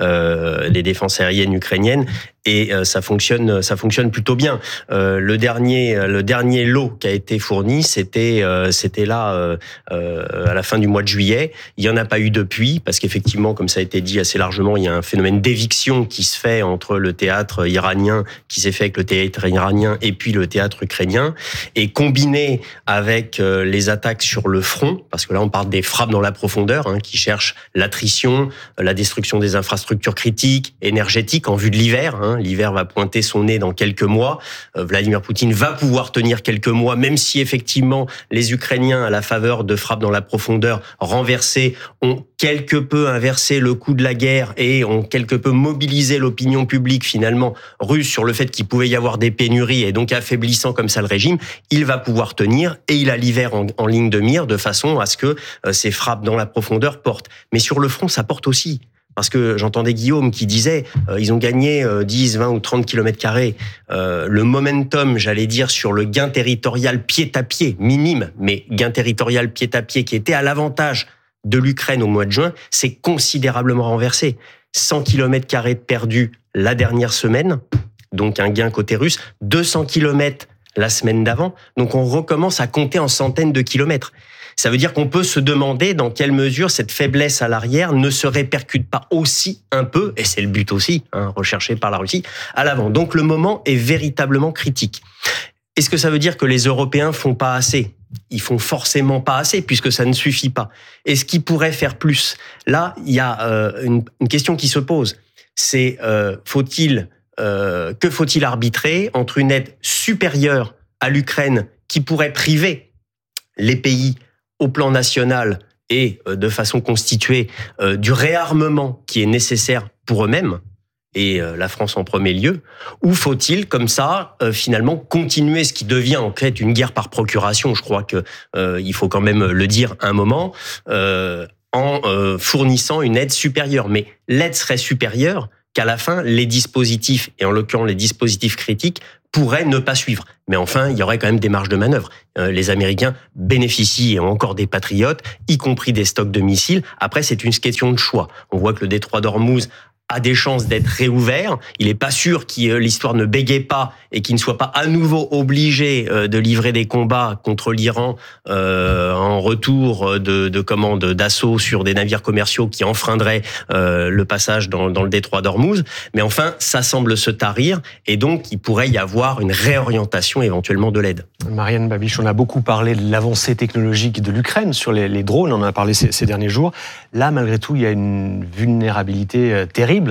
ukrainiennes. Et ça fonctionne plutôt bien. Le dernier lot qui a été fourni, c'était là à la fin du mois de juillet. Il y en a pas eu depuis parce qu'effectivement, comme ça a été dit assez largement, il y a un phénomène d'éviction qui se fait entre le théâtre iranien, qui s'est fait avec le théâtre iranien et puis le théâtre ukrainien, et combiné avec les attaques sur le front, parce que là on parle des frappes dans la profondeur, qui cherchent l'attrition, la destruction des infrastructures critiques, énergétiques en vue de l'hiver. L'hiver va pointer son nez dans quelques mois. Vladimir Poutine va pouvoir tenir quelques mois, même si effectivement les Ukrainiens, à la faveur de frappes dans la profondeur renversées, ont quelque peu inversé le coût de la guerre et ont quelque peu mobilisé l'opinion publique finalement russe sur le fait qu'il pouvait y avoir des pénuries et donc affaiblissant comme ça le régime. Il va pouvoir tenir et il a l'hiver en ligne de mire de façon à ce que ces frappes dans la profondeur portent. Mais sur le front, ça porte aussi. Parce que j'entendais Guillaume qui disait ils ont gagné 10, 20 ou 30 km². Le momentum, j'allais dire, sur le gain territorial pied-à-pied, minime, mais gain territorial pied-à-pied qui était à l'avantage de l'Ukraine au mois de juin, s'est considérablement renversé. 100 km² perdus la dernière semaine, donc un gain côté russe, 200 km la semaine d'avant, donc on recommence à compter en centaines de kilomètres. Ça veut dire qu'on peut se demander dans quelle mesure cette faiblesse à l'arrière ne se répercute pas aussi un peu, et c'est le but aussi, recherché par la Russie, à l'avant. Donc le moment est véritablement critique. Est-ce que ça veut dire que les Européens font pas assez ? Ils font forcément pas assez, puisque ça ne suffit pas. Est-ce qu'ils pourraient faire plus ? Là, il y a une question qui se pose. C'est que faut-il arbitrer entre une aide supérieure à l'Ukraine qui pourrait priver les pays au plan national et de façon constituée du réarmement qui est nécessaire pour eux-mêmes, et la France en premier lieu, ou faut-il, comme ça, finalement, continuer ce qui devient en fait une guerre par procuration, je crois que il faut quand même le dire un moment, en fournissant une aide supérieure. Mais l'aide serait supérieure qu'à la fin, les dispositifs, et en l'occurrence les dispositifs critiques, pourraient ne pas suivre. Mais enfin, il y aurait quand même des marges de manœuvre. Les Américains bénéficient et ont encore des patriotes, y compris des stocks de missiles. Après, c'est une question de choix. On voit que le détroit d'Ormuz a des chances d'être réouvert. Il n'est pas sûr que l'histoire ne bégaye pas et qu'il ne soit pas à nouveau obligé de livrer des combats contre l'Iran en retour d'assaut sur des navires commerciaux qui enfreindraient le passage dans le détroit d'Ormuz. Mais enfin, ça semble se tarir et donc il pourrait y avoir une réorientation éventuellement de l'aide. Marianne Babiš, on a beaucoup parlé de l'avancée technologique de l'Ukraine sur les drones, on en a parlé ces derniers jours. Là, malgré tout, il y a une vulnérabilité terrible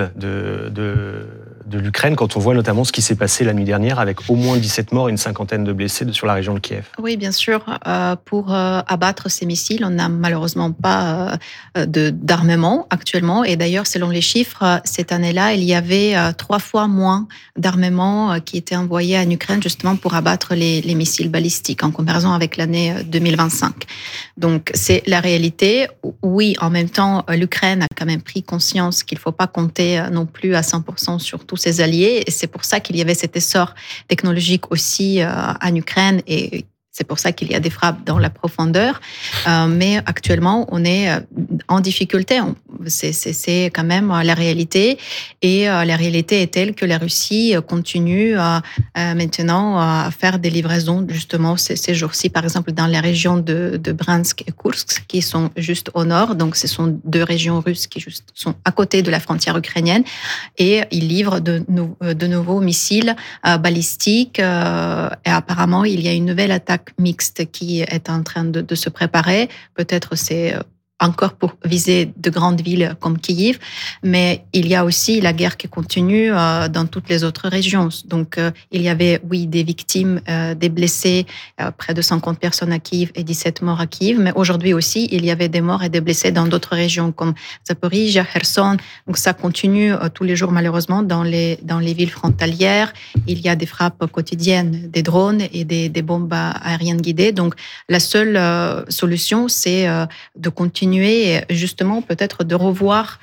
de l'Ukraine quand on voit notamment ce qui s'est passé la nuit dernière avec au moins 17 morts et une cinquantaine de blessés sur la région de Kiev. Oui, bien sûr. Pour abattre ces missiles, on n'a malheureusement pas d'armement actuellement. Et d'ailleurs, selon les chiffres, cette année-là, il y avait 3 fois moins d'armement qui était envoyé en Ukraine justement pour abattre les missiles balistiques en comparaison avec l'année 2025. Donc, c'est la réalité. Oui, en même temps, l'Ukraine a quand même pris conscience qu'il ne faut pas compter non plus à 100% sur tous ses alliés. Et c'est pour ça qu'il y avait cet essor technologique aussi en Ukraine et c'est pour ça qu'il y a des frappes dans la profondeur. Mais actuellement, on est en difficulté. C'est quand même la réalité. Et la réalité est telle que la Russie continue maintenant à faire des livraisons justement ces jours-ci, par exemple dans la région de Bryansk et Kursk, qui sont juste au nord. Donc, ce sont 2 régions russes qui juste sont à côté de la frontière ukrainienne. Et ils livrent de nouveaux missiles balistiques. Et apparemment, il y a une nouvelle attaque mixte qui est en train de se préparer. Peut-être c'est encore pour viser de grandes villes comme Kiev, mais il y a aussi la guerre qui continue dans toutes les autres régions. Donc, il y avait, oui, des victimes, des blessés, près de 50 personnes à Kiev et 17 morts à Kiev, mais aujourd'hui aussi, il y avait des morts et des blessés dans d'autres régions comme Zaporizhzhia, Kherson. Donc, ça continue tous les jours, malheureusement, dans les villes frontalières. Il y a des frappes quotidiennes, des drones et des bombes aériennes guidées. Donc, la seule solution, c'est de continuer justement peut-être de revoir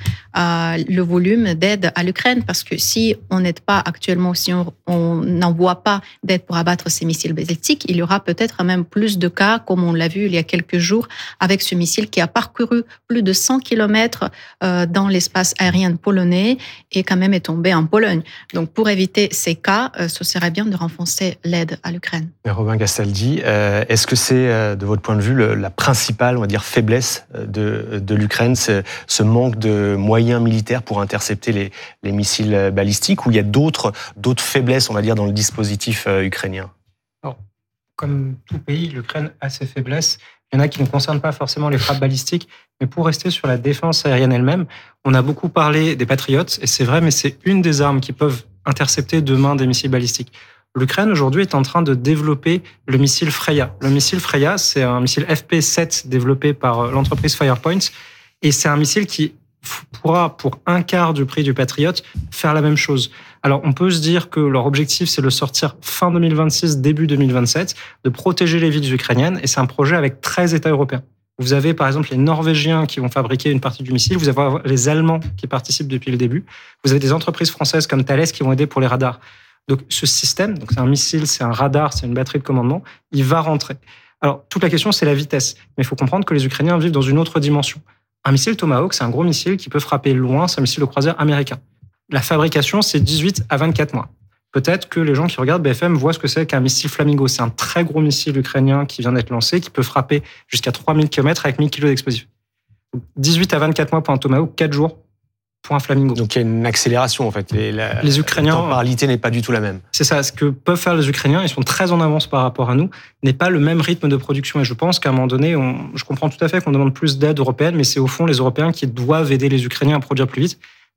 le volume d'aide à l'Ukraine parce que si on n'aide pas actuellement, si on n'envoie pas d'aide pour abattre ces missiles balistiques, il y aura peut-être même plus de cas comme on l'a vu il y a quelques jours avec ce missile qui a parcouru plus de 100 km dans l'espace aérien polonais et quand même est tombé en Pologne. Donc pour éviter ces cas, ce serait bien de renforcer l'aide à l'Ukraine. Robin Castaldi, est-ce que c'est de votre point de vue la principale, on va dire, faiblesse de l'Ukraine, ce manque de moyens militaires pour intercepter les missiles balistiques, ou il y a d'autres faiblesses, on va dire, dans le dispositif ukrainien? Alors, comme tout pays, l'Ukraine a ses faiblesses. Il y en a qui ne concernent pas forcément les frappes balistiques, mais pour rester sur la défense aérienne elle-même, on a beaucoup parlé des Patriotes, et c'est vrai, mais c'est une des armes qui peuvent intercepter demain des missiles balistiques. L'Ukraine, aujourd'hui, est en train de développer le missile Freya. Le missile Freya, c'est un missile FP7 développé par l'entreprise Firepoint. Et c'est un missile qui pourra, pour un quart du prix du Patriot, faire la même chose. Alors, on peut se dire que leur objectif, c'est de le sortir fin 2026, début 2027, de protéger les villes ukrainiennes. Et c'est un projet avec 13 États européens. Vous avez, par exemple, les Norvégiens qui vont fabriquer une partie du missile. Vous avez les Allemands qui participent depuis le début. Vous avez des entreprises françaises comme Thales qui vont aider pour les radars. Donc, ce système, donc c'est un missile, c'est un radar, c'est une batterie de commandement, il va rentrer. Alors, toute la question, c'est la vitesse. Mais il faut comprendre que les Ukrainiens vivent dans une autre dimension. Un missile Tomahawk, c'est un gros missile qui peut frapper loin, c'est un missile de croisière américain. La fabrication, c'est 18 à 24 mois. Peut-être que les gens qui regardent BFM voient ce que c'est qu'un missile Flamingo. C'est un très gros missile ukrainien qui vient d'être lancé, qui peut frapper jusqu'à 3000 km avec 1000 kg d'explosifs. 18 à 24 mois pour un Tomahawk, 4 jours pour un Flamingo. Donc il y a une accélération en fait. Les Ukrainiens, la temporalité n'est pas du tout la même. C'est ça. Ce que peuvent faire les Ukrainiens, ils sont très en avance par rapport à nous, n'est pas le même rythme de production. Et je pense qu'à un moment donné, je comprends tout à fait qu'on demande plus d'aide européenne, mais c'est au fond les Européens qui doivent aider les Ukrainiens à produire plus vite.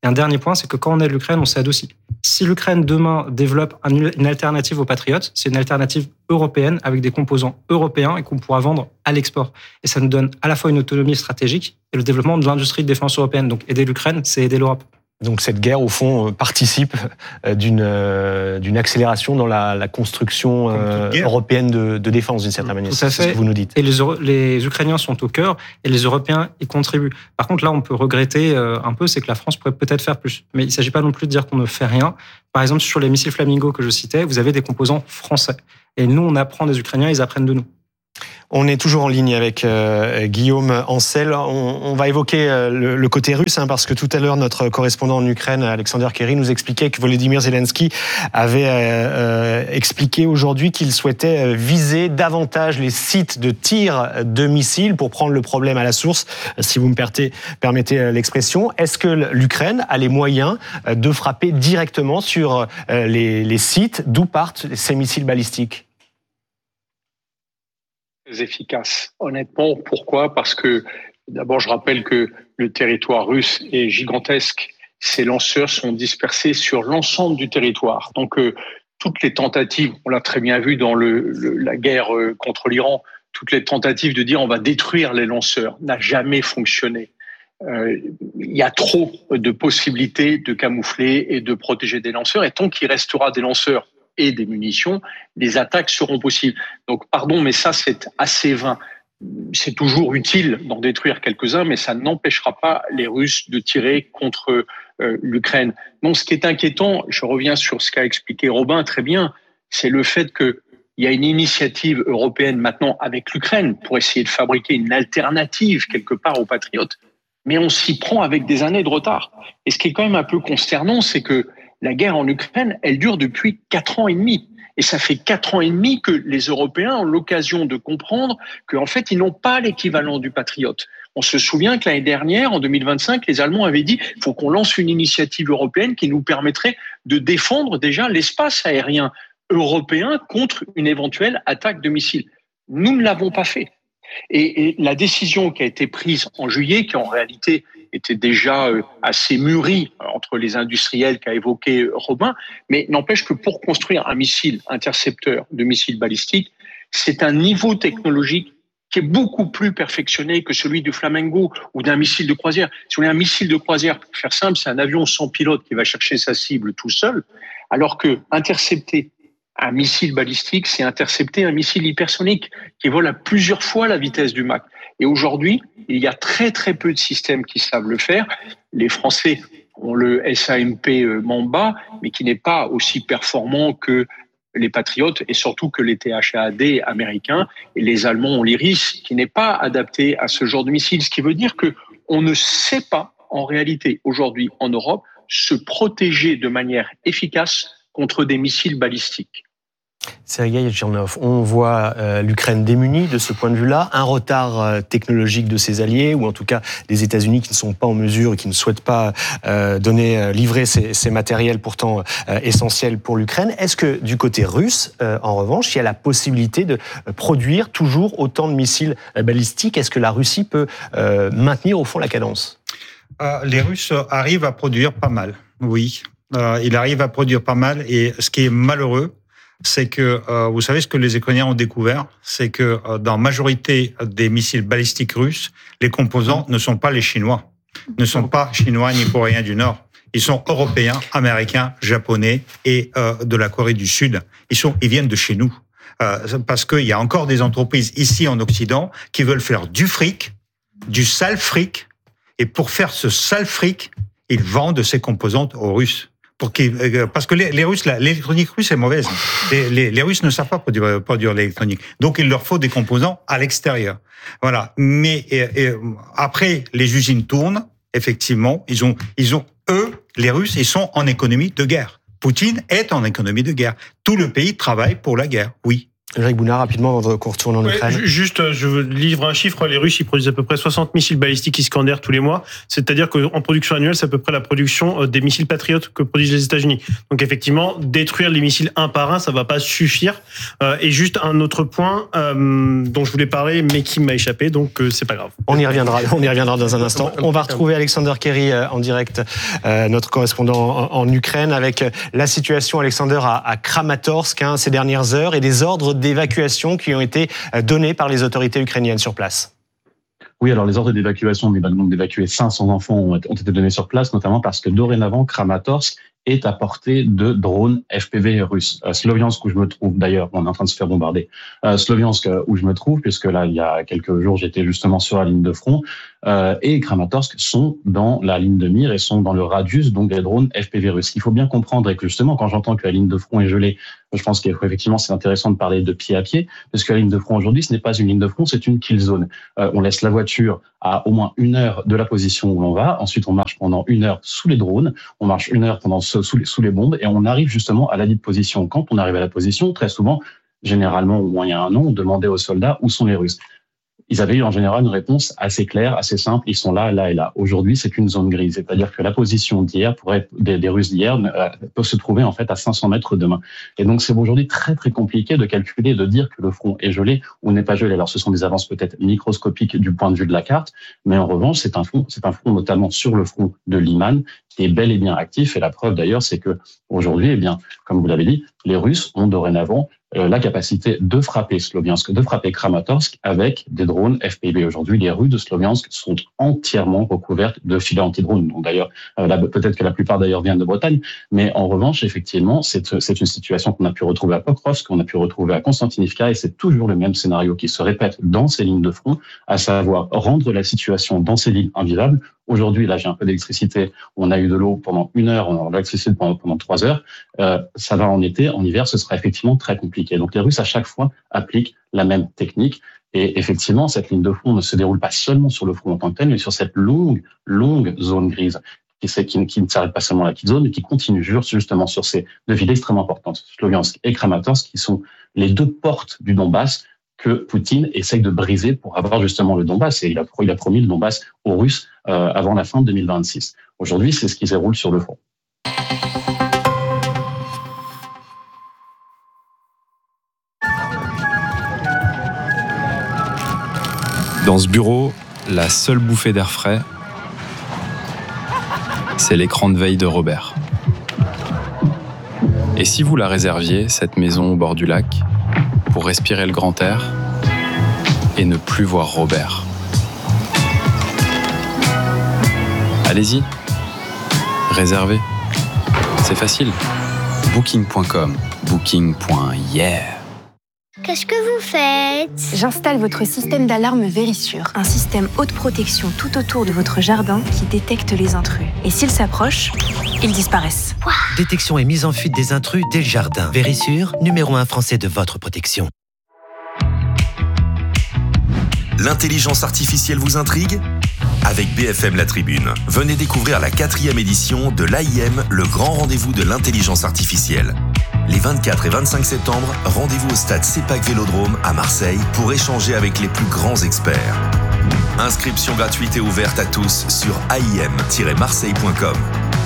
Et un dernier point, c'est que quand on aide l'Ukraine, on s'aide aussi. Si l'Ukraine demain développe une alternative aux Patriotes, c'est une alternative européenne avec des composants européens et qu'on pourra vendre à l'export. Et ça nous donne à la fois une autonomie stratégique et le développement de l'industrie de défense européenne. Donc aider l'Ukraine, c'est aider l'Europe. Donc cette guerre, au fond, participe d'une accélération dans la construction européenne de défense, d'une certaine manière. Tout à fait. C'est ce que vous nous dites. Et les Ukrainiens sont au cœur et les Européens y contribuent. Par contre, là, on peut regretter un peu, c'est que la France pourrait peut-être faire plus. Mais il ne s'agit pas non plus de dire qu'on ne fait rien. Par exemple, sur les missiles Flamingo que je citais, vous avez des composants français. Et nous, on apprend des Ukrainiens, ils apprennent de nous. On est toujours en ligne avec Guillaume Ancel. On va évoquer le côté russe, parce que tout à l'heure, notre correspondant en Ukraine, Alexander Kerry, nous expliquait que Volodymyr Zelensky avait expliqué aujourd'hui qu'il souhaitait viser davantage les sites de tir de missiles pour prendre le problème à la source, si vous me permettez l'expression. Est-ce que l'Ukraine a les moyens de frapper directement sur les sites d'où partent ces missiles balistiques ? Efficace. Honnêtement, pourquoi ? Parce que, d'abord, je rappelle que le territoire russe est gigantesque. Ces lanceurs sont dispersés sur l'ensemble du territoire. Donc, toutes les tentatives, on l'a très bien vu dans la guerre contre l'Iran, toutes les tentatives de dire on va détruire les lanceurs n'a jamais fonctionné. Il y a trop de possibilités de camoufler et de protéger des lanceurs. Et tant qu'il restera des lanceurs et des munitions, les attaques seront possibles. Donc, pardon, mais ça, c'est assez vain. C'est toujours utile d'en détruire quelques-uns, mais ça n'empêchera pas les Russes de tirer contre l'Ukraine. Donc, ce qui est inquiétant, je reviens sur ce qu'a expliqué Robin très bien, c'est le fait qu'il y a une initiative européenne maintenant avec l'Ukraine pour essayer de fabriquer une alternative quelque part aux Patriotes, mais on s'y prend avec des années de retard. Et ce qui est quand même un peu consternant, c'est que la guerre en Ukraine, elle dure depuis 4 ans et demi. Et ça fait 4 ans et demi que les Européens ont l'occasion de comprendre qu'en fait, ils n'ont pas l'équivalent du Patriote. On se souvient que l'année dernière, en 2025, les Allemands avaient dit qu'il faut qu'on lance une initiative européenne qui nous permettrait de défendre déjà l'espace aérien européen contre une éventuelle attaque de missiles. Nous ne l'avons pas fait. Et la décision qui a été prise en juillet, qui en réalité était déjà assez mûrie entre les industriels qu'a évoqué Robin, mais n'empêche que pour construire un missile intercepteur de missiles balistiques, c'est un niveau technologique qui est beaucoup plus perfectionné que celui du Flamingo ou d'un missile de croisière. Si vous voulez, un missile de croisière, pour faire simple, c'est un avion sans pilote qui va chercher sa cible tout seul, alors que intercepter un missile balistique, c'est intercepter un missile hypersonique qui vole à plusieurs fois la vitesse du Mach. Et aujourd'hui, il y a très très peu de systèmes qui savent le faire. Les Français ont le SAMP Mamba, mais qui n'est pas aussi performant que les Patriotes et surtout que les THAAD américains. Et les Allemands ont l'Iris, qui n'est pas adapté à ce genre de missile. Ce qui veut dire qu'on ne sait pas, en réalité, aujourd'hui en Europe, se protéger de manière efficace contre des missiles balistiques. Sergueï Girnov, on voit l'Ukraine démunie de ce point de vue-là, un retard technologique de ses alliés, ou en tout cas des États-Unis qui ne sont pas en mesure et qui ne souhaitent pas livrer ces matériels pourtant essentiels pour l'Ukraine. Est-ce que du côté russe, en revanche, il y a la possibilité de produire toujours autant de missiles balistiques ? Est-ce que la Russie peut maintenir au fond la cadence ? Les Russes arrivent à produire pas mal, oui. Il arrive à produire pas mal, et ce qui est malheureux, c'est que, vous savez ce que les Ukrainiens ont découvert, c'est que dans la majorité des missiles balistiques russes, les composants ne sont pas les Chinois, ne sont pas Chinois ni Coréens du Nord. Ils sont Européens, Américains, Japonais et de la Corée du Sud. Ils viennent de chez nous. Parce qu'il y a encore des entreprises ici en Occident qui veulent faire du fric, du sale fric, et pour faire ce sale fric, ils vendent ces composantes aux Russes. Parce que les Russes, l'électronique russe est mauvaise. Les Russes ne savent pas produire l'électronique. Donc, il leur faut des composants à l'extérieur. Voilà. Mais après, les usines tournent. Effectivement, ils ont eux, les Russes, ils sont en économie de guerre. Poutine est en économie de guerre. Tout le pays travaille pour la guerre. Oui. Jacques Bounard, rapidement, avant qu'on retourne en Ukraine. Juste, je veux livrer un chiffre. Les Russes, ils produisent à peu près 60 missiles balistiques Iskander tous les mois. C'est-à-dire qu'en production annuelle, c'est à peu près la production des missiles Patriot que produisent les États-Unis. Donc effectivement, détruire les missiles un par un, ça va pas suffire. Et juste un autre point dont je voulais parler, mais qui m'a échappé, donc c'est pas grave. On y reviendra dans un instant. On va retrouver Alexander Kerry en direct, notre correspondant en Ukraine, avec la situation, Alexander, à Kramatorsk ces dernières heures et des ordres d'évacuation qui ont été donnés par les autorités ukrainiennes sur place. Oui, alors les ordres d'évacuation, donc d'évacuer 500 enfants ont été donnés sur place, notamment parce que dorénavant, Kramatorsk est à portée de drones FPV russes. Sloviansk, où je me trouve d'ailleurs, on est en train de se faire bombarder. Sloviansk, où je me trouve, puisque là, il y a quelques jours, j'étais justement sur la ligne de front, et Kramatorsk sont dans la ligne de mire et sont dans le radius donc des drones FPV russes. Ce qu'il faut bien comprendre, et que justement, quand j'entends que la ligne de front est gelée, je pense qu'effectivement, c'est intéressant de parler de pied à pied, parce que la ligne de front aujourd'hui, ce n'est pas une ligne de front, c'est une kill zone. On laisse la voiture à au moins 1 heure de la position où l'on va. Ensuite, on marche pendant 1 heure sous les drones. On marche 1 heure sous les bombes et on arrive justement à la dite position. Quand on arrive à la position, très souvent, généralement au moins il y a un an, on demandait aux soldats où sont les Russes. Ils avaient eu en général une réponse assez claire, assez simple. Ils sont là, là et là. Aujourd'hui, c'est une zone grise. C'est-à-dire que la position d'hier, des Russes d'hier, peut se trouver en fait à 500 mètres demain. Et donc, c'est aujourd'hui très très compliqué de calculer, de dire que le front est gelé ou n'est pas gelé. Alors, ce sont des avances peut-être microscopiques du point de vue de la carte, mais en revanche, c'est un front notamment sur le front de Liman qui est bel et bien actif. Et la preuve d'ailleurs, c'est que aujourd'hui, eh bien, comme vous l'avez dit, les Russes ont dorénavant la capacité de frapper Sloviansk, de frapper Kramatorsk avec des drones FPV. Aujourd'hui, les rues de Sloviansk sont entièrement recouvertes de filets anti-drones. Donc d'ailleurs, peut-être que la plupart d'ailleurs viennent de Bretagne, mais en revanche, effectivement, c'est une situation qu'on a pu retrouver à Pokrovsk, qu'on a pu retrouver à Konstantinivka, et c'est toujours le même scénario qui se répète dans ces lignes de front, à savoir rendre la situation dans ces lignes invivables. Aujourd'hui, là, j'ai un peu d'électricité. On a eu de l'eau pendant 1 heure, on a de l'électricité pendant 3 heures. Ça va en été, en hiver, ce sera effectivement très compliqué. Donc, les Russes, à chaque fois, appliquent la même technique. Et effectivement, cette ligne de front ne se déroule pas seulement sur le front en tant que tel, mais sur cette longue zone grise qui ne s'arrête pas seulement à la petite zone, mais qui continue justement sur ces 2 villes extrêmement importantes, Sloviansk et Kramatorsk, qui sont les 2 portes du Donbass que Poutine essaye de briser pour avoir justement le Donbass. Et il a promis le Donbass aux Russes avant la fin de 2026. Aujourd'hui, c'est ce qui se déroule sur le front. Dans ce bureau, la seule bouffée d'air frais, c'est l'écran de veille de Robert. Et si vous la réserviez, cette maison au bord du lac, pour respirer le grand air et ne plus voir Robert? Allez-y, réservez. C'est facile. Booking.com, booking.yeah. Qu'est-ce que vous faites? J'installe votre système d'alarme Vérissure, un système haute protection tout autour de votre jardin qui détecte les intrus. Et s'ils s'approchent, ils disparaissent. Wow. Détection et mise en fuite des intrus dès le jardin. Vérissure, numéro 1 français de votre protection. L'intelligence artificielle vous intrigue? Avec BFM La Tribune, venez découvrir la 4e édition de l'AIM, le grand rendez-vous de l'intelligence artificielle. Les 24 et 25 septembre, rendez-vous au stade CEPAC Vélodrome à Marseille pour échanger avec les plus grands experts. Inscription gratuite et ouverte à tous sur aim-marseille.com.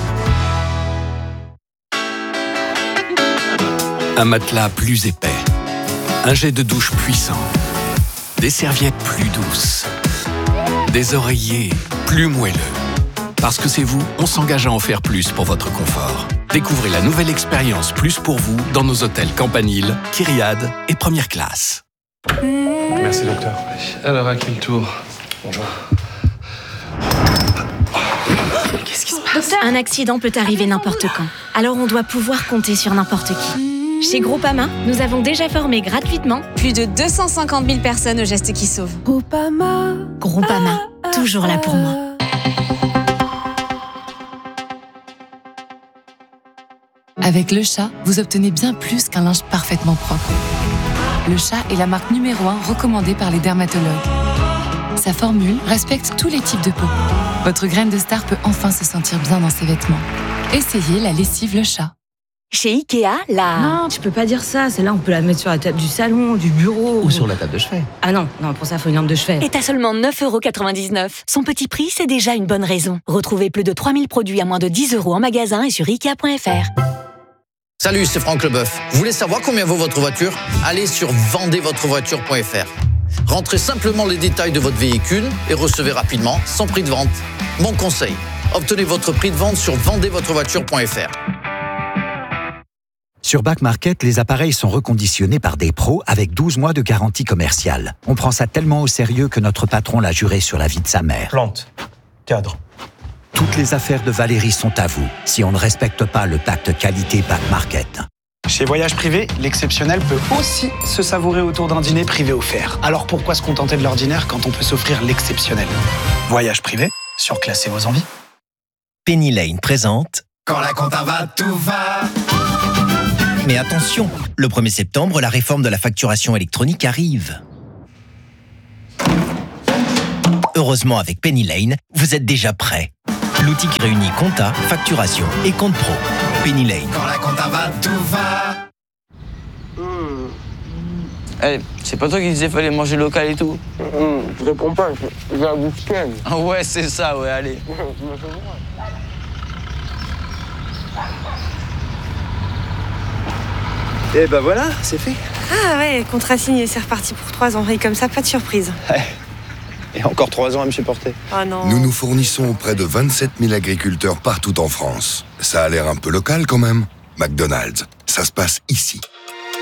Un matelas plus épais, un jet de douche puissant, des serviettes plus douces, des oreillers plus moelleux. Parce que c'est vous, on s'engage à en faire plus pour votre confort. Découvrez la nouvelle expérience Plus pour vous dans nos hôtels Campanile, Kyriade et Première Classe. Merci docteur. Alors à qui le tour? Bonjour. Qu'est-ce qui se passe? Un accident peut arriver n'importe quand. Alors on doit pouvoir compter sur n'importe qui. Chez Groupama, nous avons déjà formé gratuitement plus de 250 000 personnes aux gestes qui sauvent. Groupama, toujours là pour moi. Avec Le Chat, vous obtenez bien plus qu'un linge parfaitement propre. Le Chat est la marque numéro 1 recommandée par les dermatologues. Sa formule respecte tous les types de peau. Votre graine de star peut enfin se sentir bien dans ses vêtements. Essayez la lessive Le Chat. Chez Ikea, là... Non, tu peux pas dire ça. Celle-là, on peut la mettre sur la table du salon, du bureau... Ou sur la table de chevet. Ah non, pour ça, il faut une lampe de chevet. Et t'as seulement 9,99 €. Son petit prix, c'est déjà une bonne raison. Retrouvez plus de 3000 produits à moins de 10 € en magasin et sur Ikea.fr. Salut, c'est Franck Leboeuf. Vous voulez savoir combien vaut votre voiture? Allez sur vendezvotrevoiture.fr. Rentrez simplement les détails de votre véhicule et recevez rapidement son prix de vente. Mon conseil, obtenez votre prix de vente sur vendezvotrevoiture.fr. Sur Back Market, les appareils sont reconditionnés par des pros avec 12 mois de garantie commerciale. On prend ça tellement au sérieux que notre patron l'a juré sur la vie de sa mère. Plante, cadre. Toutes les affaires de Valérie sont à vous, si on ne respecte pas le pacte qualité Back Market. Chez Voyage Privé, l'exceptionnel peut aussi se savourer autour d'un dîner privé offert. Alors pourquoi se contenter de l'ordinaire quand on peut s'offrir l'exceptionnel? Voyage Privé, surclassez vos envies. Penny Lane présente... Quand la compta va, tout va. Mais attention, le 1er septembre, la réforme de la facturation électronique arrive. Heureusement, avec Penny Lane, vous êtes déjà prêts. L'outil qui réunit compta, facturation et compte pro. Penny Lane. Quand la compta va, tout va. Hey, c'est pas toi qui disais fallait manger local et tout? Je réponds pas, j'ai la bouche pleine. Ah ouais, c'est ça, ouais, allez. Et ben voilà, c'est fait. Ah ouais, contrat signé, c'est reparti pour 3 ans. Et comme ça, pas de surprise. Ouais. Et encore 3 ans à me supporter. Oh non. Nous nous fournissons auprès de 27 000 agriculteurs partout en France. Ça a l'air un peu local quand même. McDonald's, ça se passe ici.